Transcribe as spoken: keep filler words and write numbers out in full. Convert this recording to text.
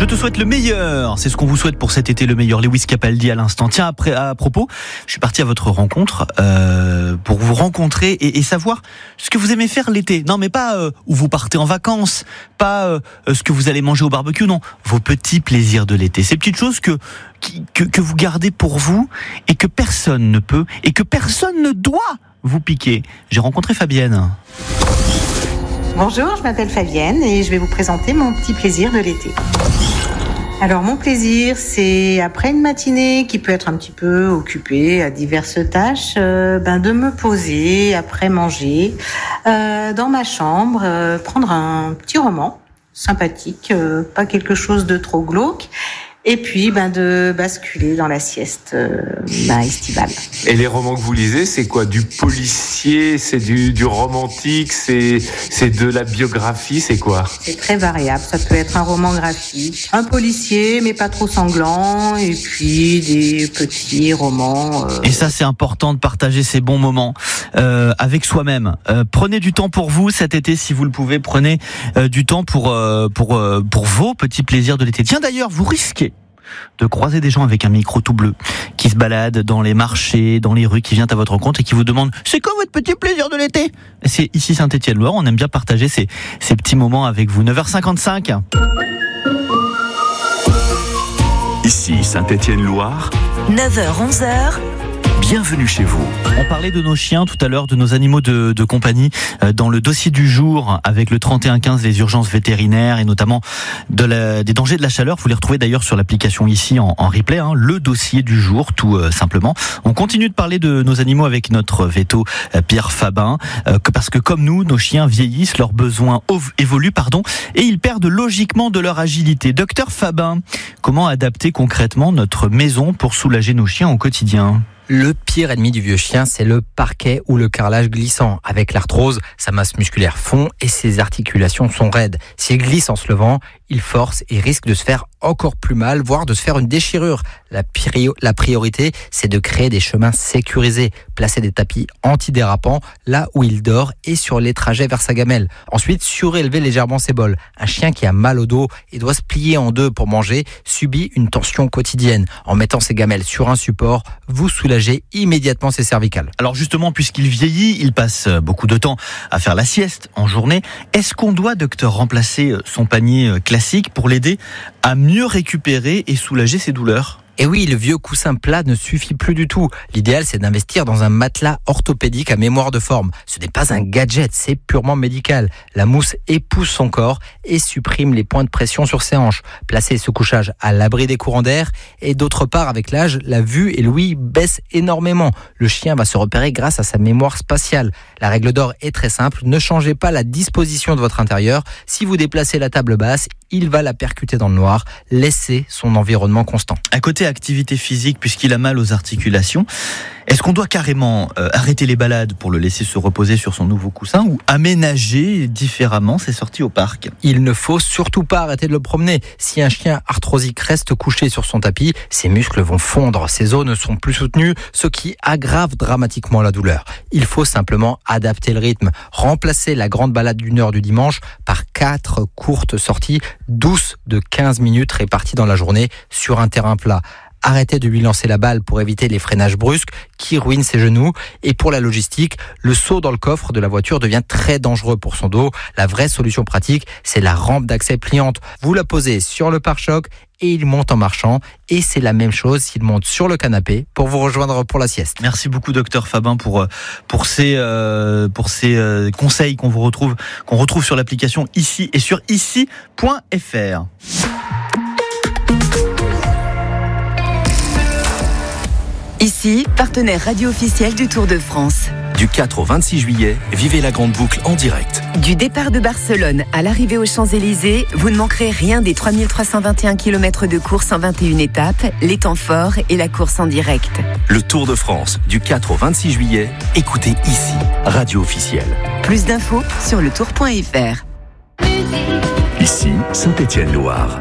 te souhaite le meilleur. C'est ce qu'on vous souhaite pour cet été, le meilleur. Lewis Capaldi à l'instant. Tiens, après, à propos, je suis parti à votre rencontre euh, pour vous rencontrer et, et savoir ce que vous aimez faire l'été. Non, mais pas euh, où vous partez en vacances, pas euh, ce que vous allez manger au barbecue, non. Vos petits plaisirs de l'été. Ces petites choses que, que, que vous gardez pour vous et que personne ne peut et que personne ne doit vous piquer. J'ai rencontré Fabienne. Bonjour, je m'appelle Fabienne et je vais vous présenter mon petit plaisir de l'été. Alors mon plaisir, c'est après une matinée qui peut être un petit peu occupée à diverses tâches, euh, ben de me poser après manger euh, dans ma chambre, euh, prendre un petit roman sympathique, euh, pas quelque chose de trop glauque. Et puis, ben, de basculer dans la sieste euh, ben, estivale. Et les romans que vous lisez, c'est quoi? Du policier, c'est du, du romantique, c'est, c'est de la biographie, c'est quoi? C'est très variable. Ça peut être un roman graphique, un policier, mais pas trop sanglant, et puis des petits romans. Euh... Et ça, c'est important de partager ces bons moments euh, avec soi-même. Euh, prenez du temps pour vous cet été, si vous le pouvez. Prenez euh, du temps pour, euh, pour, euh, pour vos petits plaisirs de l'été. Tiens, d'ailleurs, vous risquez de croiser des gens avec un micro tout bleu qui se baladent dans les marchés, dans les rues, qui viennent à votre rencontre et qui vous demandent « C'est quoi votre petit plaisir de l'été ?» C'est ici Saint-Étienne-Loire, on aime bien partager ces, ces petits moments avec vous. neuf heures cinquante-cinq. Ici Saint-Étienne-Loire. neuf heures onze heures. Bienvenue chez vous. On parlait de nos chiens tout à l'heure, de nos animaux de, de compagnie, euh, dans le dossier du jour avec le trente et un quinze, les urgences vétérinaires et notamment de la, des dangers de la chaleur. Vous les retrouvez d'ailleurs sur l'application ici en, en replay, hein, le dossier du jour tout euh, simplement. On continue de parler de nos animaux avec notre véto euh, Pierre Fabin, euh, parce que comme nous, nos chiens vieillissent, leurs besoins ov- évoluent pardon, et ils perdent logiquement de leur agilité. Docteur Fabin, comment adapter concrètement notre maison pour soulager nos chiens au quotidien ? Le pire ennemi du vieux chien, c'est le parquet ou le carrelage glissant. Avec l'arthrose, sa masse musculaire fond et ses articulations sont raides. S'il glisse en se levant, il force et risque de se faire encore plus mal, voire de se faire une déchirure. La, prio- la priorité, c'est de créer des chemins sécurisés, placer des tapis antidérapants là où il dort et sur les trajets vers sa gamelle. Ensuite, surélever légèrement ses bols. Un chien qui a mal au dos et doit se plier en deux pour manger subit une tension quotidienne. En mettant ses gamelles sur un support, vous soulagez immédiatement ses cervicales. Alors justement, puisqu'il vieillit, il passe beaucoup de temps à faire la sieste en journée. Est-ce qu'on doit, docteur, remplacer son panier classique pour l'aider à mieux récupérer et soulager ses douleurs ? Et oui, le vieux coussin plat ne suffit plus du tout. L'idéal, c'est d'investir dans un matelas orthopédique à mémoire de forme. Ce n'est pas un gadget, c'est purement médical. La mousse épouse son corps et supprime les points de pression sur ses hanches. Placer ce couchage à l'abri des courants d'air. Et d'autre part, avec l'âge, la vue et l'ouïe baissent énormément. Le chien va se repérer grâce à sa mémoire spatiale. La règle d'or est très simple. Ne changez pas la disposition de votre intérieur. Si vous déplacez la table basse, il va la percuter dans le noir. Laissez son environnement constant. À côté activité physique, puisqu'il a mal aux articulations, est-ce qu'on doit carrément euh, arrêter les balades pour le laisser se reposer sur son nouveau coussin ou aménager différemment ses sorties au parc ? Il ne faut surtout pas arrêter de le promener. Si un chien arthrosique reste couché sur son tapis, ses muscles vont fondre, ses os ne sont plus soutenus, ce qui aggrave dramatiquement la douleur. Il faut simplement adapter le rythme, remplacer la grande balade d'une heure du dimanche par quatre courtes sorties douces de quinze minutes réparties dans la journée sur un terrain plat. Arrêtez de lui lancer la balle pour éviter les freinages brusques qui ruinent ses genoux. Et pour la logistique, le saut dans le coffre de la voiture devient très dangereux pour son dos. La vraie solution pratique, c'est la rampe d'accès pliante. Vous la posez sur le pare-choc et il monte en marchant. Et c'est la même chose s'il monte sur le canapé pour vous rejoindre pour la sieste. Merci beaucoup, docteur Fabin, pour pour ces euh, pour ces euh, conseils qu'on vous retrouve qu'on retrouve sur l'application ici et sur ici point f r. Ici, partenaire radio officiel du Tour de France. Du quatre au vingt-six juillet, vivez la grande boucle en direct. Du départ de Barcelone à l'arrivée aux Champs-Élysées, vous ne manquerez rien des trois mille trois cent vingt et un kilomètres de course en vingt et une étapes, les temps forts et la course en direct. Le Tour de France, du quatre au vingt-six juillet, écoutez ici, radio officielle. Plus d'infos sur le tour point f r. Ici, Saint-Étienne-Loire.